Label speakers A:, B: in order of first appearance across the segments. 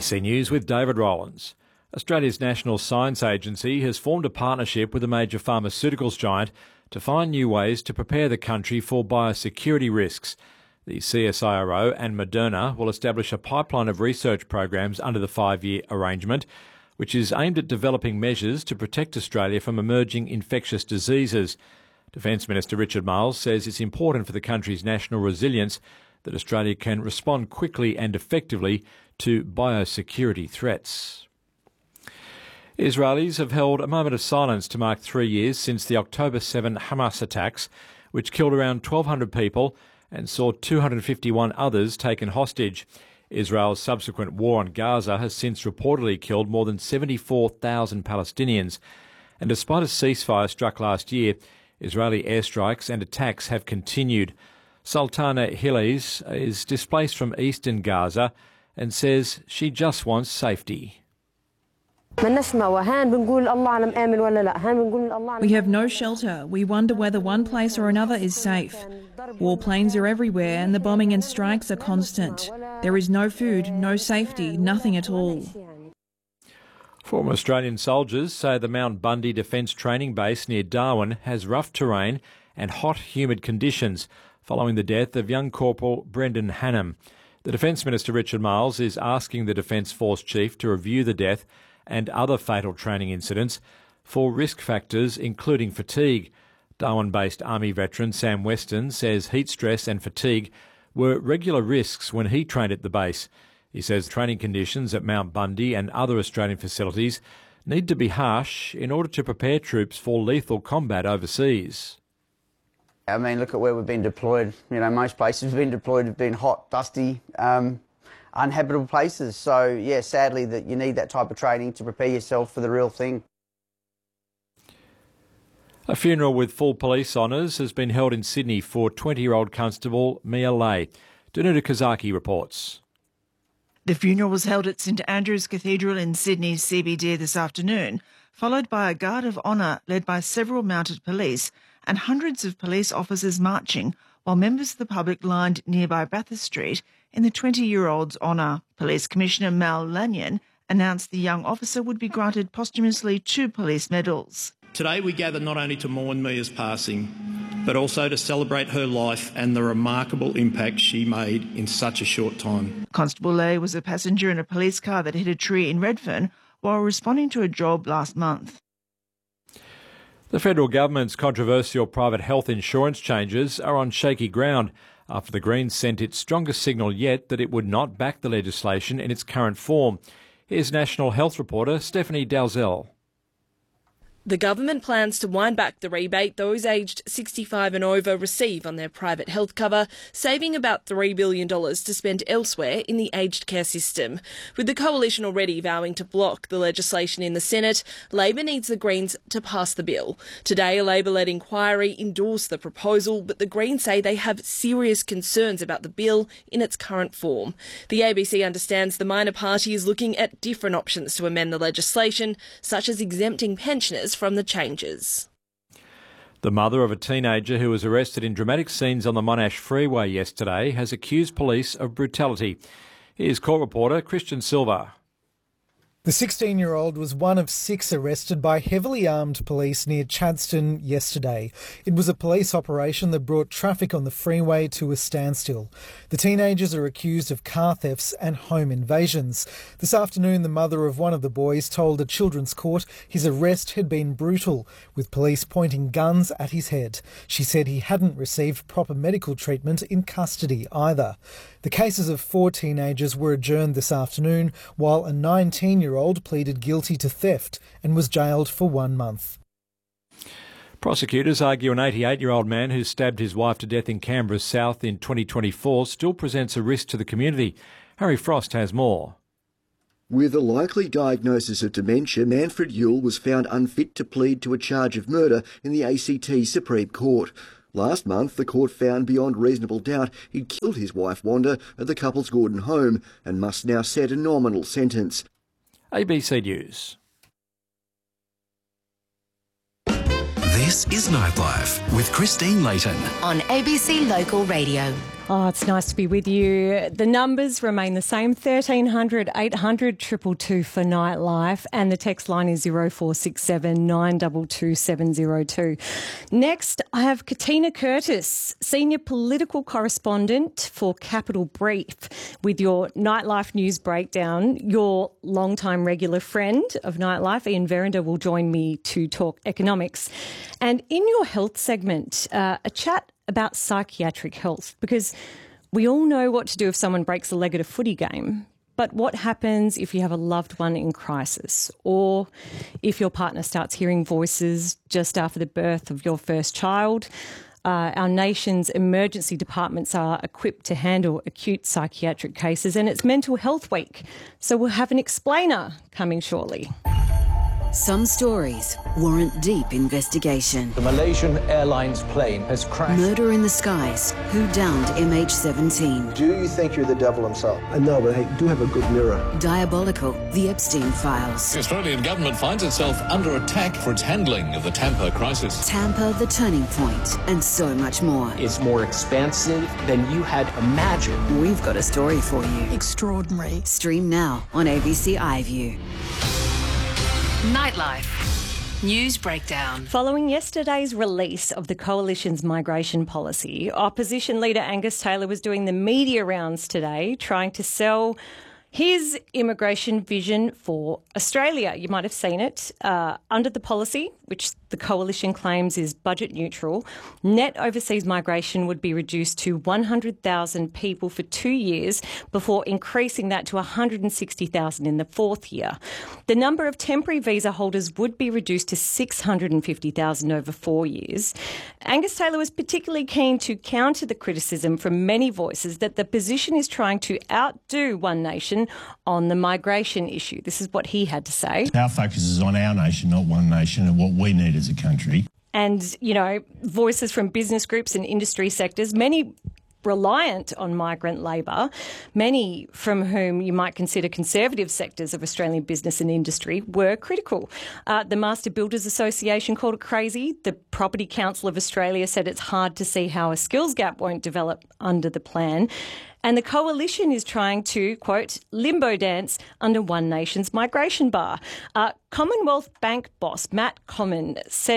A: ABC News with David Rowlands. Australia's National Science Agency has formed a partnership with a major pharmaceuticals giant to find new ways to prepare the country for biosecurity risks. The CSIRO and Moderna will establish a pipeline of research programs under the 5-year arrangement, which is aimed at developing measures to protect Australia from emerging infectious diseases. Defence Minister Richard Marles says it's important for the country's national resilience that Australia can respond quickly and effectively to biosecurity threats. Israelis have held a moment of silence to mark 3 years since the October 7 Hamas attacks, which killed around 1,200 people and saw 251 others taken hostage. Israel's subsequent war on Gaza has since reportedly killed more than 74,000 Palestinians. And despite a ceasefire struck last year, Israeli airstrikes and attacks have continued. Sultana Hilais is displaced from eastern Gaza and says she just wants safety.
B: We have no shelter. We wonder whether one place or another is safe. Warplanes are everywhere and the bombing and strikes are constant. There is no food, no safety, nothing at all.
A: Former Australian soldiers say the Mount Bundy Defence Training Base near Darwin has rough terrain and hot, humid conditions following the death of young Corporal Brendan Hannam. The Defence Minister Richard Marles is asking the Defence Force Chief to review the death and other fatal training incidents for risk factors including fatigue. Darwin-based Army veteran Sam Weston says heat stress and fatigue were regular risks when he trained at the base. He says training conditions at Mount Bundy and other Australian facilities need to be harsh in order to prepare troops for lethal combat overseas.
C: I mean, look at where we've been deployed. You know, most places we've been deployed have been hot, dusty, uninhabitable places. So, yeah, sadly that you need that type of training to prepare yourself for the real thing.
A: A funeral with full police honours has been held in Sydney for 20-year-old Constable Mia Lay. Danuta Kazaki reports.
D: The funeral was held at St Andrew's Cathedral in Sydney's CBD this afternoon, followed by a guard of honour led by several mounted police and hundreds of police officers marching, while members of the public lined nearby Bathurst Street in the 20-year-old's honour. Police Commissioner Mal Lanyon announced the young officer would be granted posthumously 2 police medals.
E: Today we gather not only to mourn Mia's passing, but also to celebrate her life and the remarkable impact she made in such a short time.
D: Constable Lay was a passenger in a police car that hit a tree in Redfern while responding to a job last month.
A: The federal government's controversial private health insurance changes are on shaky ground after the Greens sent its strongest signal yet that it would not back the legislation in its current form. Here's National Health reporter Stephanie Dalzell.
F: The government plans to wind back the rebate those aged 65 and over receive on their private health cover, saving about $3 billion to spend elsewhere in the aged care system. With the coalition already vowing to block the legislation in the Senate, Labor needs the Greens to pass the bill. Today, a Labor-led inquiry endorsed the proposal, but the Greens say they have serious concerns about the bill in its current form. The ABC understands the minor party is looking at different options to amend the legislation, such as exempting pensioners from the changes.
A: The mother of a teenager who was arrested in dramatic scenes on the Monash Freeway yesterday has accused police of brutality. Here's court reporter Christian Silva.
G: The 16-year-old was one of 6 arrested by heavily armed police near Chadstone yesterday. It was a police operation that brought traffic on the freeway to a standstill. The teenagers are accused of car thefts and home invasions. This afternoon, the mother of one of the boys told a children's court his arrest had been brutal, with police pointing guns at his head. She said he hadn't received proper medical treatment in custody either. The cases of 4 teenagers were adjourned this afternoon, while a 19-year-old pleaded guilty to theft and was jailed for 1 month.
A: Prosecutors argue an 88-year-old man who stabbed his wife to death in Canberra South in 2024 still presents a risk to the community. Harry Frost has more.
H: With a likely diagnosis of dementia, Manfred Yule was found unfit to plead to a charge of murder in the ACT Supreme Court. Last month, the court found beyond reasonable doubt he'd killed his wife Wanda at the couple's Gordon home and must now set a nominal sentence.
A: ABC News.
I: This is Nightlife with Christine Layton
J: on ABC Local Radio.
I: Oh, it's nice to be with you. The numbers remain the same, 1300 800 222 for Nightlife, and the text line is 0467 922 702. Next, I have Katina Curtis, Senior Political Correspondent for Capital Brief, with your Nightlife news breakdown. Your long-time regular friend of Nightlife, Ian Verinder, will join me to talk economics. And in your health segment, a chat about psychiatric health, because we all know what to do if someone breaks a leg at a footy game. But what happens if you have a loved one in crisis, or if your partner starts hearing voices just after the birth of your first child? Our nation's emergency departments are equipped to handle acute psychiatric cases, and it's Mental Health Week. So we'll have an explainer coming shortly.
J: Some stories warrant deep investigation.
K: The Malaysian Airlines plane has crashed.
J: Murder in the skies. Who downed MH17?
L: Do you think you're the devil himself? No, but I do have a good mirror.
J: Diabolical. The Epstein Files.
M: The Australian government finds itself under attack for its handling of the Tampa crisis.
J: Tampa, the turning point, and so much more.
N: It's more expansive than you had imagined.
J: We've got a story for you.
O: Extraordinary.
J: Stream now on ABC iView.
O: Nightlife News Breakdown.
I: Following yesterday's release of the Coalition's migration policy, Opposition Leader Angus Taylor was doing the media rounds today trying to sell his immigration vision for Australia. You might have seen it. Under the policy, which the Coalition claims is budget neutral, net overseas migration would be reduced to 100,000 people for 2 years before increasing that to 160,000 in the fourth year. The number of temporary visa holders would be reduced to 650,000 over 4 years. Angus Taylor was particularly keen to counter the criticism from many voices that the position is trying to outdo One Nation on the migration issue. This is what he had to say.
P: Our focus is on our nation, not One Nation, and what we need as a country.
I: And, you know, voices from business groups and industry sectors, many reliant on migrant labour, many from whom you might consider conservative sectors of Australian business and industry, were critical. The Master Builders Association called it crazy. The Property Council of Australia said it's hard to see how a skills gap won't develop under the plan. And the Coalition is trying to, quote, limbo dance under One Nation's migration bar. Commonwealth Bank boss Matt Comyn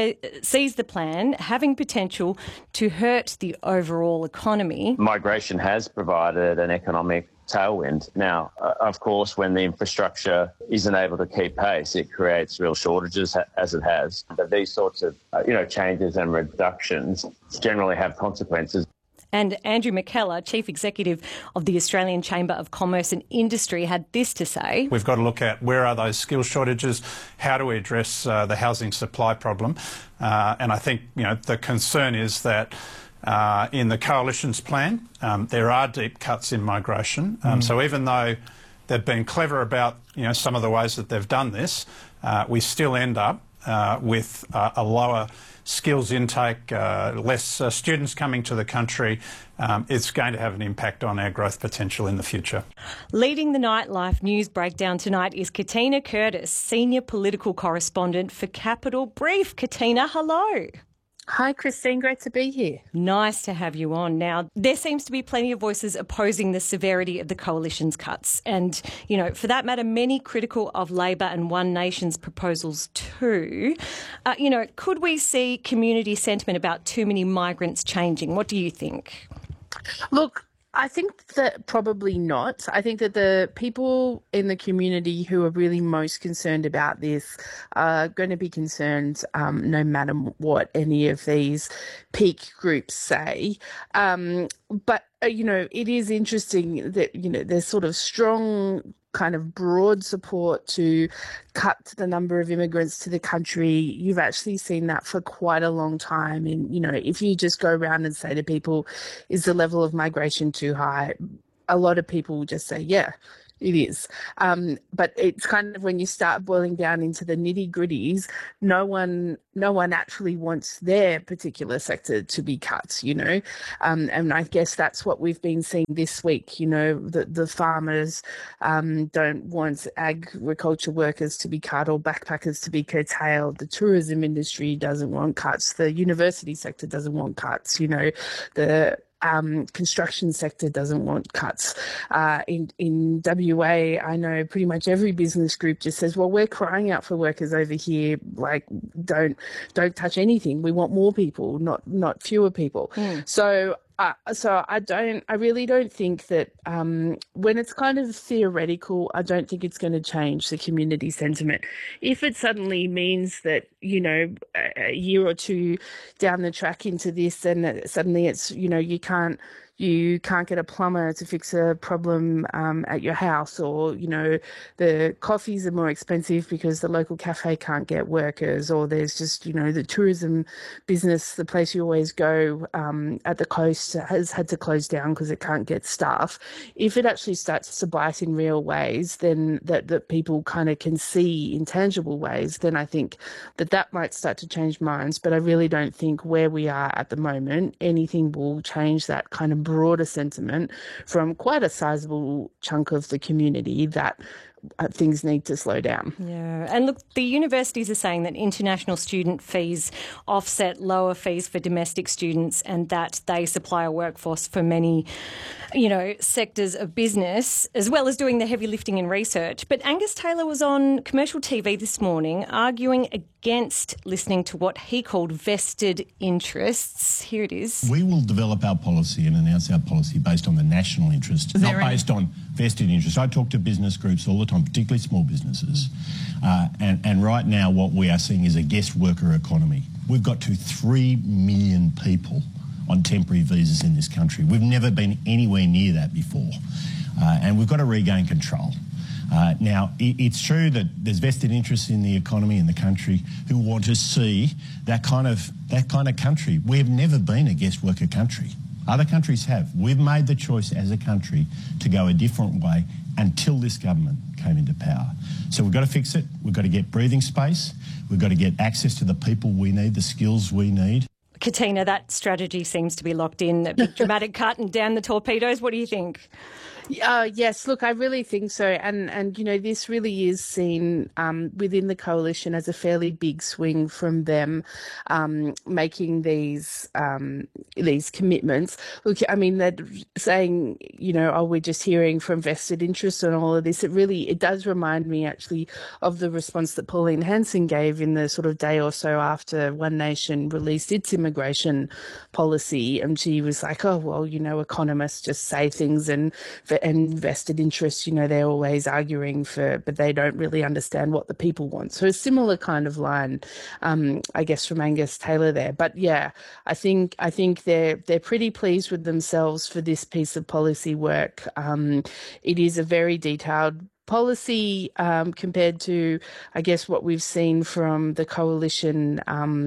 I: sees the plan having potential to hurt the overall economy.
Q: Migration has provided an economic tailwind. Now, of course, when the infrastructure isn't able to keep pace, it creates real shortages, as it has. But these sorts of changes and reductions generally have consequences.
I: And Andrew McKellar, Chief Executive of the Australian Chamber of Commerce and Industry, had this to say.
R: We've got to look at where are those skill shortages, how do we address the housing supply problem. And I think the concern is that in the Coalition's plan, there are deep cuts in migration. So even though they've been clever about some of the ways that they've done this, we still end up with a lower skills intake, less students coming to the country. It's going to have an impact on our growth potential in the future.
I: Leading the Nightlife news breakdown tonight is Katina Curtis, Senior Political Correspondent for Capital Brief. Katina, hello.
S: Hi, Christine. Great to be here.
I: Nice to have you on. Now, there seems to be plenty of voices opposing the severity of the Coalition's cuts. And, for that matter, many critical of Labor and One Nation's proposals too. Could we see community sentiment about too many migrants changing? What do you think?
S: Look, I think that probably not. I think that the people in the community who are really most concerned about this are going to be concerned no matter what any of these peak groups say. But it is interesting that, there's sort of strong kind of broad support to cut the number of immigrants to the country. You've actually seen that for quite a long time. And, if you just go around and say to people, is the level of migration too high? A lot of people will just say, yeah, it is. But it's kind of when you start boiling down into the nitty gritties, no one actually wants their particular sector to be cut, and I guess that's what we've been seeing this week. The farmers don't want agriculture workers to be cut or backpackers to be curtailed. The tourism industry doesn't want cuts. The university sector doesn't want cuts. The construction sector doesn't want cuts. In WA, I know pretty much every business group just says, well, we're crying out for workers over here, like don't touch anything. We want more people, not fewer people. So I really don't think that when it's kind of theoretical, I don't think it's going to change the community sentiment. If it suddenly means that, you know, a year or two down the track into this, and suddenly it's, you know, you can't get a plumber to fix a problem at your house, or, you know, the coffees are more expensive because the local cafe can't get workers, or there's just, you know, the tourism business, the place you always go at the coast has had to close down because it can't get staff. If it actually starts to bite in real ways, then that people kind of can see in tangible ways, then I think that might start to change minds. But I really don't think where we are at the moment, anything will change that kind of broader sentiment from quite a sizable chunk of the community that things need to slow down.
I: Yeah, and look, the universities are saying that international student fees offset lower fees for domestic students, and that they supply a workforce for many, you know, sectors of business, as well as doing the heavy lifting in research. But Angus Taylor was on commercial TV this morning arguing against listening to what he called vested interests. Here it is.
P: We will develop our policy and announce our policy based on the national interest, not based on vested interest. I talk to business groups all the time, particularly small businesses. And right now what we are seeing is a guest worker economy. We've got to 3 million people on temporary visas in this country. We've never been anywhere near that before. And we've got to regain control. Now, it's true that there's vested interests in the economy in the country who want to see that kind of country. We've never been a guest worker country. Other countries have. We've made the choice as a country to go a different way until this government came into power. So we've got to fix it. We've got to get breathing space. We've got to get access to the people we need, the skills we need.
I: Katina, that strategy seems to be locked in. A big dramatic cut and down the torpedoes. What do you think?
S: Yes, look, I really think so. And you know, this really is seen within the coalition as a fairly big swing from them making these commitments. Look, I mean, they're saying, you know, oh, we're just hearing from vested interests and all of this. It does remind me actually of the response that Pauline Hanson gave in the sort of day or so after One Nation released its immigration policy. And she was like, oh, well, you know, economists just say things, and vested interests, you know, they're always arguing for, but they don't really understand what the people want. So a similar kind of line, I guess, from Angus Taylor there. But yeah, I think they're pretty pleased with themselves for this piece of policy work. It is a very detailed policy compared to, I guess, what we've seen from the coalition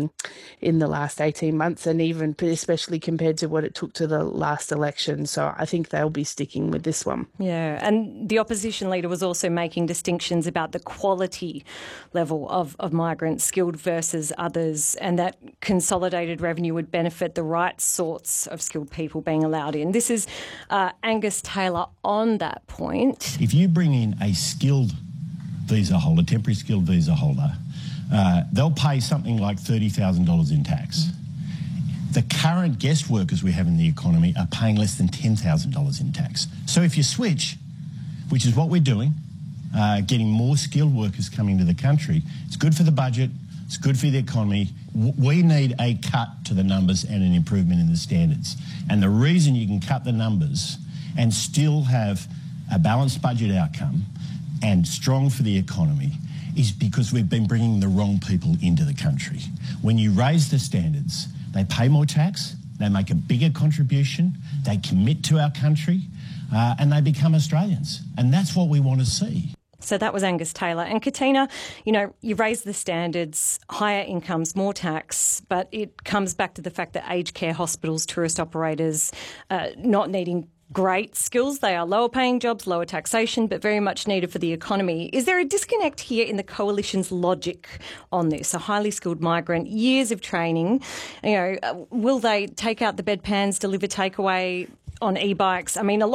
S: in the last 18 months, and even especially compared to what it took to the last election. So I think they'll be sticking with this one.
I: Yeah, and the opposition leader was also making distinctions about the quality level of migrants, skilled versus others, and that consolidated revenue would benefit the right sorts of skilled people being allowed in. This is Angus Taylor on that point.
P: If you bring in a skilled visa holder, temporary skilled visa holder, they'll pay something like $30,000 in tax. The current guest workers we have in the economy are paying less than $10,000 in tax. So if you switch, which is what we're doing, getting more skilled workers coming to the country, it's good for the budget, it's good for the economy. We need a cut to the numbers and an improvement in the standards. And the reason you can cut the numbers and still have a balanced budget outcome and strong for the economy is because we've been bringing the wrong people into the country. When you raise the standards, they pay more tax, they make a bigger contribution, they commit to our country, and they become Australians. And that's what we want to see.
I: So that was Angus Taylor. And Katina, you know, you raise the standards, higher incomes, more tax, but it comes back to the fact that aged care hospitals, tourist operators, not needing great skills. They are lower paying jobs, lower taxation, but very much needed for the economy. Is there a disconnect here in the coalition's logic on this? A highly skilled migrant, years of training, you know, will they take out the bedpans, deliver takeaway on e-bikes? I mean, a lot